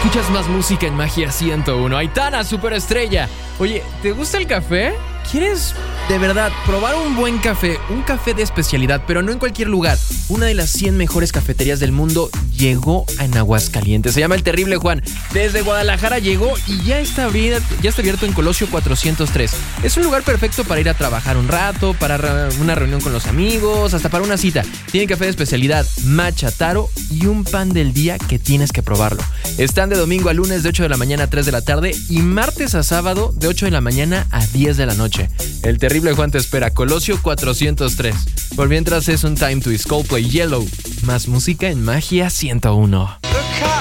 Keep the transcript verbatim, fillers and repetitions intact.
Escuchas más música en Magia ciento uno. Aitana, superestrella. Oye, ¿te gusta el café? ¿Quieres de verdad probar un buen café? Un café de especialidad, pero no en cualquier lugar. Una de las cien mejores cafeterías del mundo llegó en Aguascalientes. Se llama El Terrible Juan. Desde Guadalajara llegó y ya está abierto, ya está abierto en Colosio cuatrocientos tres. Es un lugar perfecto para ir a trabajar un rato, para una reunión con los amigos, hasta para una cita. Tiene café de especialidad, matcha, taro y un pan del día que tienes que probarlo. Están de domingo a lunes de ocho de la mañana a tres de la tarde y martes a sábado de ocho de la mañana a diez de la noche. El Terrible Juan te espera, Colosio cuatrocientos tres. Por mientras es un Time to Coldplay Yellow. Más música en Magia ciento uno.